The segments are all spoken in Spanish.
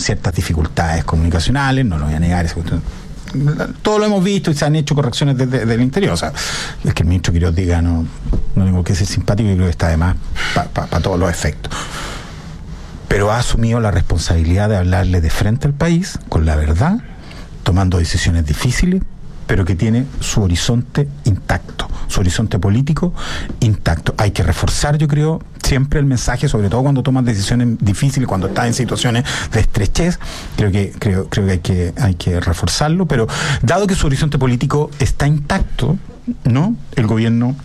ciertas dificultades comunicacionales, no lo voy a negar, todo lo hemos visto y se han hecho correcciones desde el interior. O sea, es que el ministro Quiroz diga no tengo que ser simpático, y creo que está de más para todos los efectos. Pero ha asumido la responsabilidad de hablarle de frente al país, con la verdad, tomando decisiones difíciles, pero que tiene su horizonte intacto, su horizonte político intacto. Hay que reforzar, yo creo, siempre el mensaje, sobre todo cuando tomas decisiones difíciles, cuando estás en situaciones de estrechez. Creo que hay que reforzarlo, pero dado que su horizonte político está intacto, ¿no? El gobierno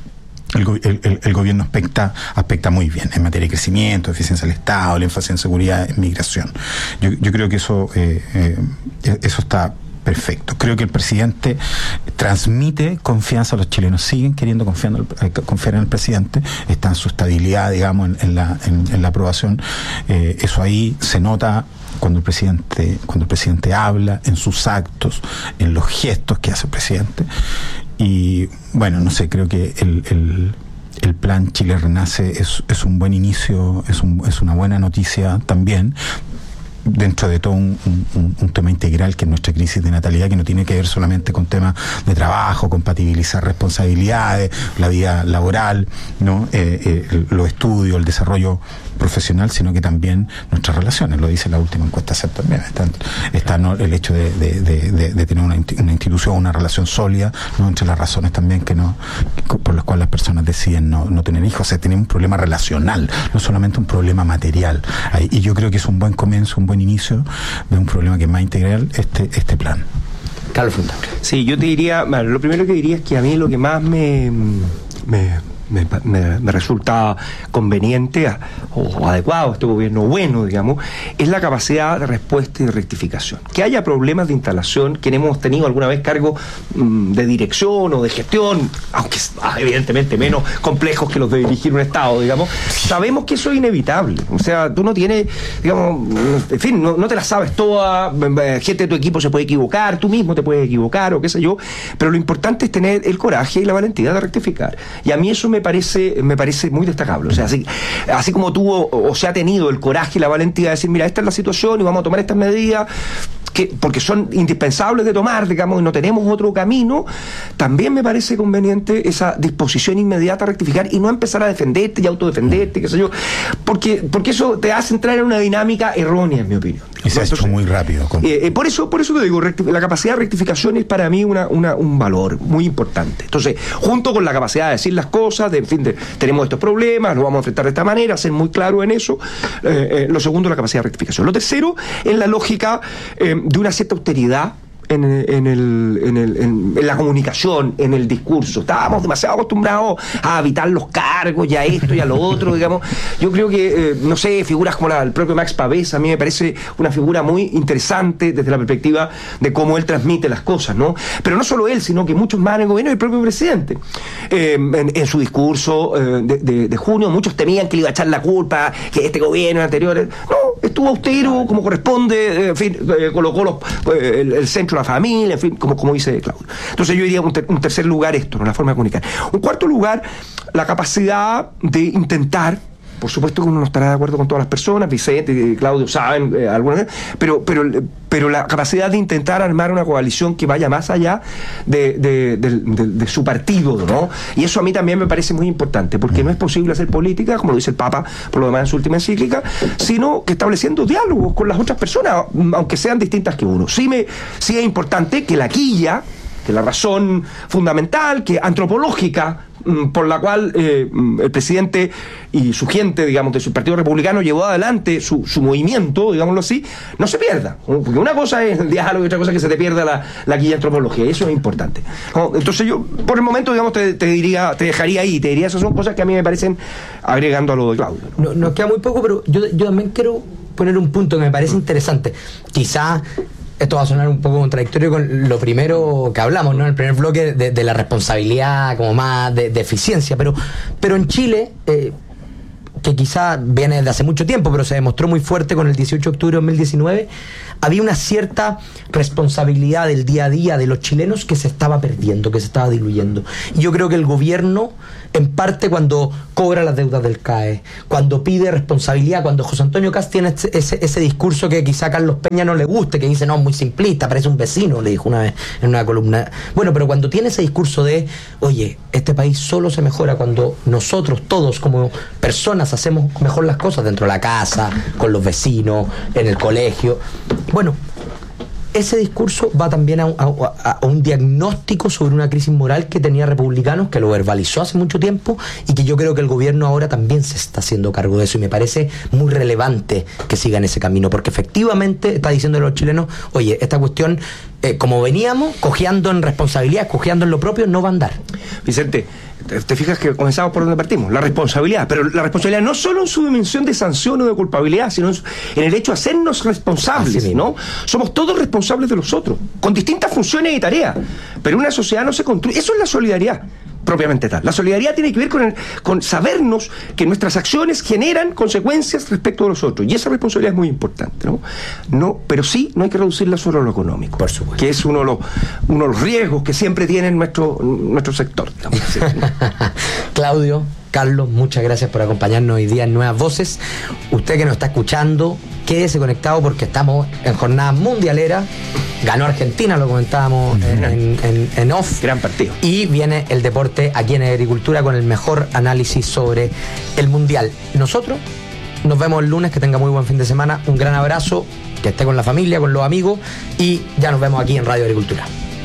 aspecta muy bien en materia de crecimiento, eficiencia del Estado, el énfasis en seguridad, en migración. Yo creo que eso está perfecto. Creo que el presidente transmite confianza a los chilenos, siguen queriendo confiar en el presidente, está en su estabilidad, digamos, en la aprobación. Eso ahí se nota cuando el presidente habla, en sus actos, en los gestos que hace el presidente. Y bueno, no sé, creo que el plan Chile Renace es un buen inicio, es una buena noticia también, dentro de todo un tema integral que es nuestra crisis de natalidad, que no tiene que ver solamente con temas de trabajo, compatibilizar responsabilidades, la vida laboral, ¿no? Los estudios, el desarrollo profesional, sino que también nuestras relaciones. Lo dice la última encuesta CEP también. Está ¿no? el hecho de tener una institución, una relación sólida, ¿no? Entre las razones también por las cuales las personas deciden no tener hijos. O sea, tenemos un problema relacional, no solamente un problema material. Y yo creo que es un buen comienzo, un buen inicio de un problema que es más integral, este plan. Carlos Fontaine. Sí, yo te diría, bueno, lo primero que diría es que a mí lo que más me resulta conveniente o adecuado a este gobierno bueno, digamos, es la capacidad de respuesta y de rectificación. Que haya problemas de instalación, que hemos tenido alguna vez cargos de dirección o de gestión, aunque evidentemente menos complejos que los de dirigir un Estado, digamos, sabemos que eso es inevitable. O sea, tú no tienes, digamos, en fin, no te la sabes toda, gente de tu equipo se puede equivocar, tú mismo te puedes equivocar o qué sé yo, pero lo importante es tener el coraje y la valentía de rectificar. Y a mí eso me parece muy destacable. O sea, así como tuvo o se ha tenido el coraje y la valentía de decir, mira, esta es la situación y vamos a tomar estas medidas, porque son indispensables de tomar, digamos, y no tenemos otro camino, también me parece conveniente esa disposición inmediata a rectificar y no empezar a defenderte y autodefenderte, qué sé yo, porque eso te hace entrar en una dinámica errónea, en mi opinión. Y se ha hecho muy rápido. Por eso te digo, la capacidad de rectificación es para mí un valor muy importante. Entonces, junto con la capacidad de decir las cosas, tenemos estos problemas, lo vamos a enfrentar de esta manera, ser muy claro en eso. Lo segundo, la capacidad de rectificación. Lo tercero, es la lógica de una cierta austeridad en la comunicación, en el discurso. Estábamos demasiado acostumbrados a evitar los cargos y a esto y a lo otro, digamos. Yo creo que, no sé, figuras como el propio Max Pavés, a mí me parece una figura muy interesante desde la perspectiva de cómo él transmite las cosas, ¿no? Pero no solo él, sino que muchos más en el gobierno y el propio presidente. En su discurso de junio, muchos temían que le iba a echar la culpa, que este gobierno anterior... No, estuvo austero, como corresponde, en fin, colocó el centro la familia, en fin, como dice Claudio. Entonces yo diría un tercer lugar esto, ¿no? La forma de comunicar. Un cuarto lugar, la capacidad de intentar, por supuesto que uno no estará de acuerdo con todas las personas, Vicente y Claudio saben algunas, pero la capacidad de intentar armar una coalición que vaya más allá de su partido, ¿no? Y eso a mí también me parece muy importante, porque no es posible hacer política, como lo dice el Papa, por lo demás en su última encíclica, sino que estableciendo diálogos con las otras personas, aunque sean distintas que uno. Sí es importante que la quilla, que la razón fundamental, que antropológica, por la cual el presidente y su gente, digamos, de su partido republicano llevó adelante su movimiento, digámoslo así, no se pierda. Porque una cosa es el diálogo y otra cosa es que se te pierda la guía antropológica, y eso es importante. Entonces yo, por el momento, digamos, te dejaría ahí, te diría, esas son cosas que a mí me parecen, agregando a lo de Claudio. Nos queda muy poco, pero yo también quiero poner un punto que me parece interesante. Quizás esto va a sonar un poco contradictorio con lo primero que hablamos, ¿no? En el primer bloque de la responsabilidad, como más de eficiencia, pero en Chile, que quizá viene desde hace mucho tiempo, pero se demostró muy fuerte con el 18 de octubre de 2019, había una cierta responsabilidad del día a día de los chilenos que se estaba perdiendo, que se estaba diluyendo. Y yo creo que el gobierno en parte cuando cobra las deudas del CAE, cuando pide responsabilidad, cuando José Antonio Kast tiene ese discurso que quizá a Carlos Peña no le guste, que dice, no, muy simplista, parece un vecino, le dijo una vez en una columna. Bueno, pero cuando tiene ese discurso de, oye, este país solo se mejora cuando nosotros todos como personas hacemos mejor las cosas dentro de la casa, con los vecinos, en el colegio. Bueno, ese discurso va también a un diagnóstico sobre una crisis moral que tenía Republicanos, que lo verbalizó hace mucho tiempo y que yo creo que el gobierno ahora también se está haciendo cargo de eso, y me parece muy relevante que sigan ese camino, porque efectivamente está diciendo a los chilenos, oye, esta cuestión, como veníamos, cojeando en responsabilidad, cojeando en lo propio, no va a andar. Vicente, te fijas que comenzamos por donde partimos, la responsabilidad, pero la responsabilidad no solo en su dimensión de sanción o de culpabilidad, sino en el hecho de hacernos responsables, ¿no? Somos todos responsables de los otros, con distintas funciones y tareas, pero una sociedad no se construye, eso es la solidaridad propiamente tal. La solidaridad tiene que ver con sabernos que nuestras acciones generan consecuencias respecto de los otros, y esa responsabilidad es muy importante, ¿no? Pero sí, no hay que reducirla solo a lo económico, por supuesto, que es uno de los riesgos que siempre tiene nuestro sector, digamos, ¿sí? Claudio, Carlos, muchas gracias por acompañarnos hoy día en Nuevas Voces. Usted que nos está escuchando, quédese conectado porque estamos en jornada mundialera. Ganó Argentina, lo comentábamos en off. Gran partido. Y viene el deporte aquí en Agricultura con el mejor análisis sobre el mundial. Nosotros nos vemos el lunes, que tenga muy buen fin de semana. Un gran abrazo, que esté con la familia, con los amigos, y ya nos vemos aquí en Radio Agricultura.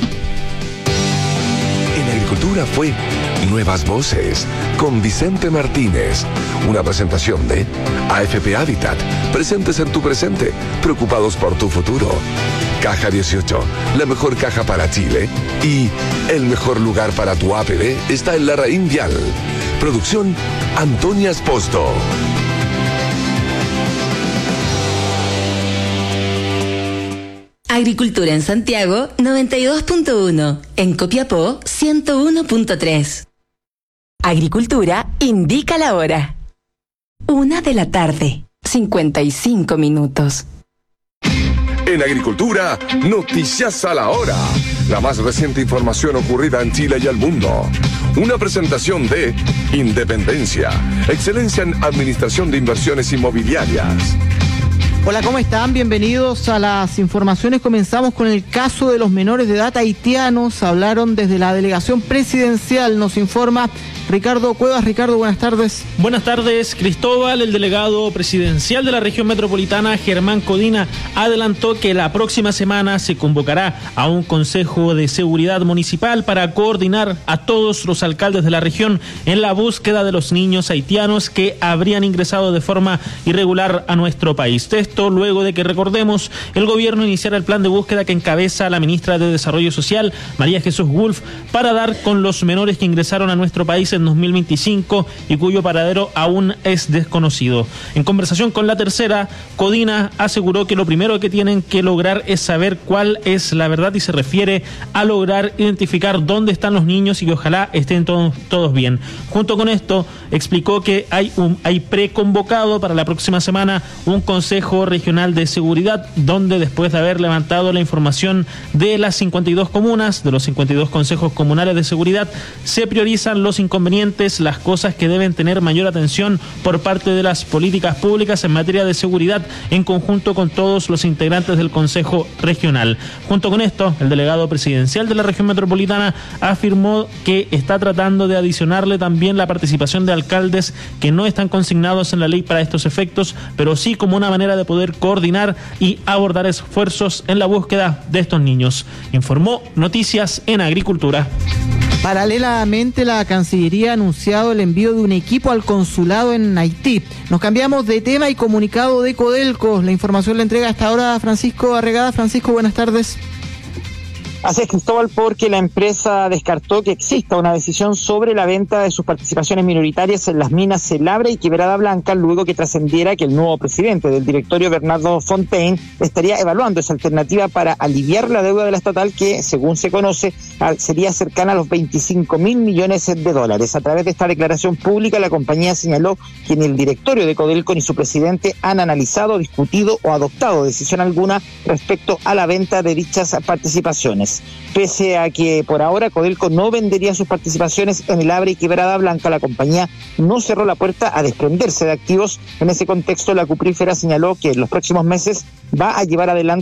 En Agricultura fue Nuevas Voces con Vicente Martínez, una presentación de AFP Habitat, presentes en tu presente, preocupados por tu futuro. Caja 18, la mejor caja para Chile, y el mejor lugar para tu APB está en Larraín Vial. Producción Antonia Esposto. Agricultura en Santiago 92.1, en Copiapó 101.3. Agricultura indica la hora. 1:55 p.m. En Agricultura, noticias a la hora. La más reciente información ocurrida en Chile y el mundo. Una presentación de Independencia, excelencia en administración de inversiones inmobiliarias. Hola, ¿cómo están? Bienvenidos a las informaciones. Comenzamos con el caso de los menores de edad haitianos. Hablaron desde la delegación presidencial, nos informa Ricardo Cuevas. Ricardo, buenas tardes. Buenas tardes, Cristóbal. El delegado presidencial de la región metropolitana, Germán Codina, adelantó que la próxima semana se convocará a un consejo de seguridad municipal para coordinar a todos los alcaldes de la región en la búsqueda de los niños haitianos que habrían ingresado de forma irregular a nuestro país. Esto luego de que, recordemos, el gobierno iniciara el plan de búsqueda que encabeza la ministra de Desarrollo Social, María Jesús Wolf, para dar con los menores que ingresaron a nuestro país en 2025 y cuyo paradero aún es desconocido. En conversación con La Tercera, Codina aseguró que lo primero que tienen que lograr es saber cuál es la verdad, y se refiere a lograr identificar dónde están los niños y que ojalá estén todos bien. Junto con esto, explicó que hay preconvocado para la próxima semana un Consejo Regional de Seguridad, donde después de haber levantado la información de las 52 comunas, de los 52 consejos comunales de seguridad, se priorizan los inconvenientes, las cosas que deben tener mayor atención por parte de las políticas públicas en materia de seguridad, en conjunto con todos los integrantes del Consejo Regional. Junto con esto, el delegado presidencial de la región metropolitana afirmó que está tratando de adicionarle también la participación de alcaldes que no están consignados en la ley para estos efectos, pero sí como una manera de poder coordinar y abordar esfuerzos en la búsqueda de estos niños. Informó Noticias en Agricultura. Paralelamente, la Cancillería ha anunciado el envío de un equipo al consulado en Haití. Nos cambiamos de tema y comunicado de Codelco. La información la entrega hasta ahora Francisco Arregada. Francisco, buenas tardes. Así es, Cristóbal, porque la empresa descartó que exista una decisión sobre la venta de sus participaciones minoritarias en las minas Celabre y Quebrada Blanca, luego que trascendiera que el nuevo presidente del directorio, Bernardo Fontaine, estaría evaluando esa alternativa para aliviar la deuda de la estatal, que, según se conoce, sería cercana a los 25.000 millones de dólares. A través de esta declaración pública, la compañía señaló que ni el directorio de Codelco ni su presidente han analizado, discutido o adoptado decisión alguna respecto a la venta de dichas participaciones. Petrobras. Pese a que por ahora Codelco no vendería sus participaciones en el Abra y Quebrada Blanca, la compañía no cerró la puerta a desprenderse de activos. En ese contexto, la cuprífera señaló que en los próximos meses va a llevar adelante